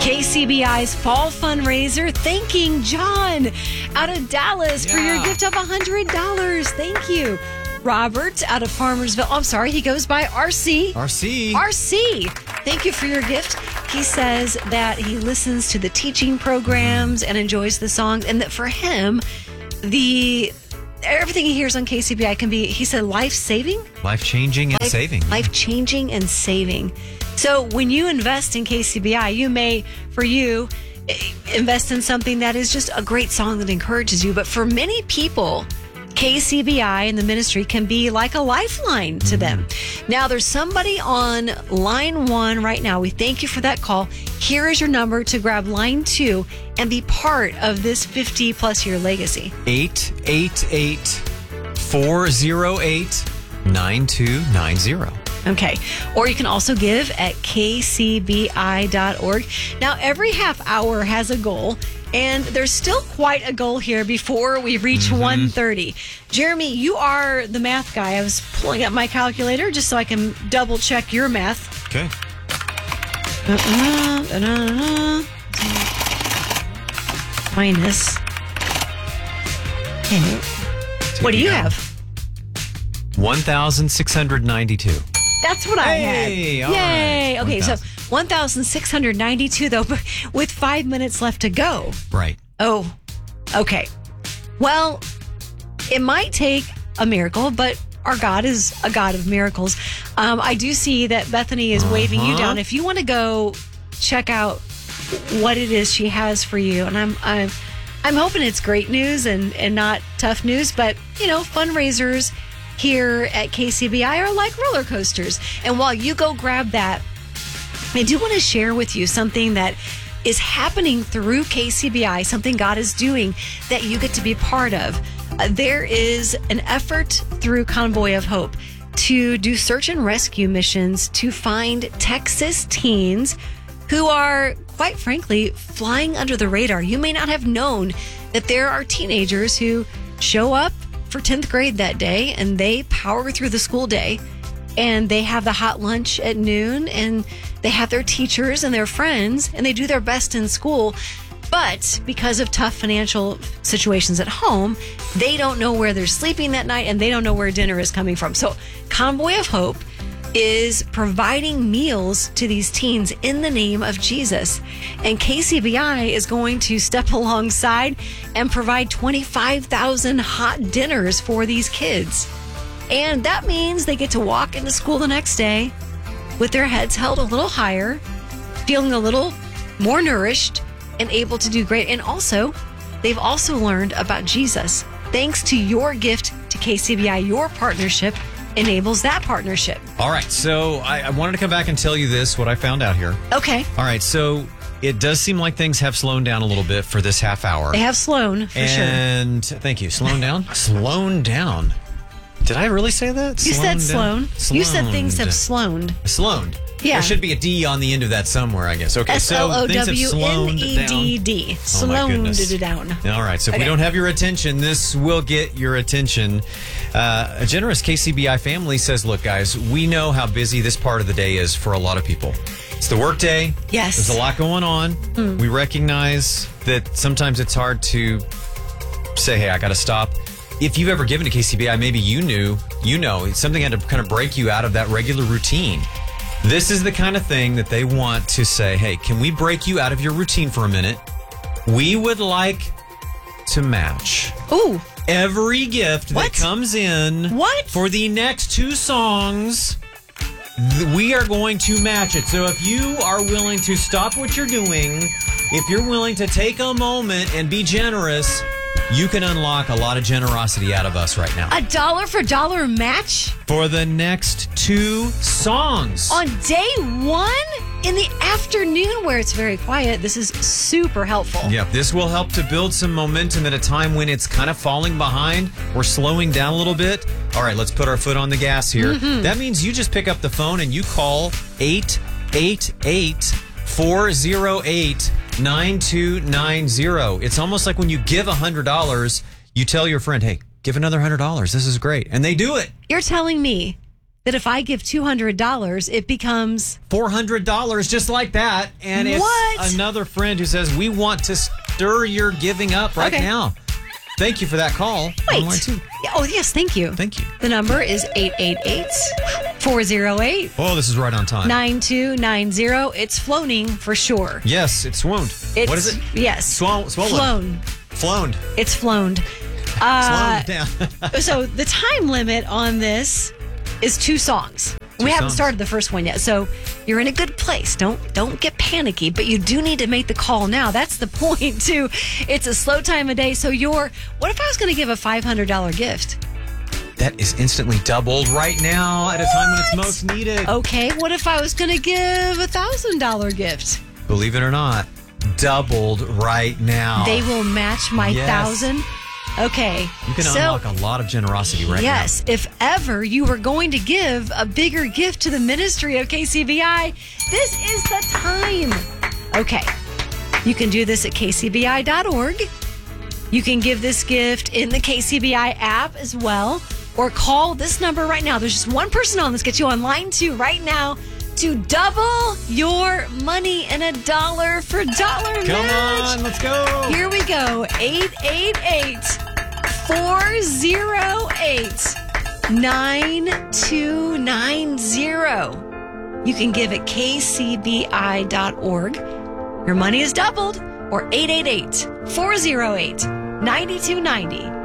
KCBI's fall fundraiser thanking John out of Dallas for your gift of $100. Thank you. Robert out of Farmersville. I'm sorry, he goes by RC. RC. Thank you for your gift. He says that he listens to the teaching programs and enjoys the songs, and that for him, everything he hears on KCBI can be, he said, life-saving? Life-changing and saving. Life-changing and saving. So when you invest in KCBI, you may, for you, invest in something that is just a great song that encourages you. But for many people, KCBI and the ministry can be like a lifeline to them. Now, there's somebody on line 1 right now. We thank you for that call. Here is your number to grab line 2 and be part of this 50-plus year legacy. 888-408-9290. Okay. Or you can also give at kcbi.org. Now, every half hour has a goal, and there's still quite a goal here before we reach 1:30. Jeremy, you are the math guy. I was pulling up my calculator just so I can double check your math. Okay. Minus. Okay. What do you have? 1,692. That's what I had. Yay! Right. Okay, 1,000. so 1,692, though, with 5 minutes left to go. Right. Oh, okay. Well, it might take a miracle, but our God is a God of miracles. I do see that Bethany is waving you down. If you want to go check out what it is she has for you, and I'm hoping it's great news and not tough news, but fundraisers here at KCBI are like roller coasters. And while you go grab that, I do want to share with you something that is happening through KCBI, something God is doing that you get to be part of. There is an effort through Convoy of Hope to do search and rescue missions to find Texas teens who are, quite frankly, flying under the radar. You may not have known that there are teenagers who show up for 10th grade that day, and they power through the school day, and they have the hot lunch at noon, and they have their teachers and their friends, and they do their best in school. But because of tough financial situations at home, they don't know where they're sleeping that night, and they don't know where dinner is coming from. So Convoy of Hope is providing meals to these teens in the name of Jesus. And KCBI is going to step alongside and provide 25,000 hot dinners for these kids. And that means they get to walk into school the next day with their heads held a little higher, feeling a little more nourished, and able to do great. And also, they've also learned about Jesus. Thanks to your gift to KCBI, your partnership enables that partnership. All right, so I wanted to come back and tell you what I found out here. Okay. All right, so it does seem like things have slowed down a little bit for this half hour. They have slowed, for sure. And thank you. Slowing down? Slowed down. Did I really say that? You said slown. You said things have slowed. Slowed. Yeah. There should be a D on the end of that somewhere, I guess. Okay, so things have slowed SLOWNEDD. Slowed down. All right, so if we don't have your attention, this will get your attention. A generous KCBI family says, look, guys, we know how busy this part of the day is for a lot of people. It's the work day. Yes. There's a lot going on. We recognize that sometimes it's hard to say, hey, I got to stop. If you've ever given to KCBI, maybe you know, something had to kind of break you out of that regular routine. This is the kind of thing that they want to say, hey, can we break you out of your routine for a minute? We would like to match. Ooh. Every gift that comes in for the next 2 songs, we are going to match it. So if you are willing to stop what you're doing, if you're willing to take a moment and be generous, you can unlock a lot of generosity out of us right now. A dollar for dollar match? For the next 2 songs. On day 1? In the afternoon where it's very quiet, this is super helpful. Yeah, this will help to build some momentum at a time when it's kind of falling behind. We're slowing down a little bit. All right, let's put our foot on the gas here. That means you just pick up the phone and you call 888-408-9290. It's almost like when you give $100, you tell your friend, hey, give another $100. This is great. And they do it. You're telling me that if I give $200, it becomes $400 just like that. And it's What? another friend who says, we want to stir your giving up right Okay. now. Thank you for that call. Wait. Online too. Yeah, oh, yes, thank you. Thank you. The number is 888-408-9290. Oh, this is right on time. It's floating for sure. Yes, it swooned. It's, What is it? Yes. Swollen. Flown. Flown. It's flown. Slowed down. So the time limit on this is 2 songs. We haven't songs. started the first one yet, so you're in a good place. Don't get panicky, but you do need to make the call now. That's the point too. It's a slow time of day. So what if I was going to give a $500 gift? That is instantly doubled right now at a time when it's most needed. Okay, what if I was going to give a $1,000 gift? Believe it or not, doubled right now. They will match my Yes. 1,000. Okay. You can unlock a lot of generosity right now. Yes, if ever you were going to give a bigger gift to the ministry of KCBI, this is the time. Okay, you can do this at kcbi.org. You can give this gift in the KCBI app as well, or call this number right now. There's just one person on this. Get you on line 2 right now to double your money in a dollar for dollar match. Come on, let's go. Here we go. 888-408-9290. You can give at kcbi.org. Your money is doubled, or 888-408-9290.